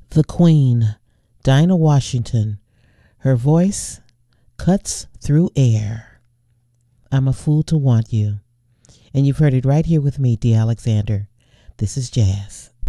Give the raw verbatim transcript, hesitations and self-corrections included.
The Queen, Dinah Washington. Her voice cuts through air. I'm a fool to want you. And you've heard it right here with me, D. Alexander. This is Jazz.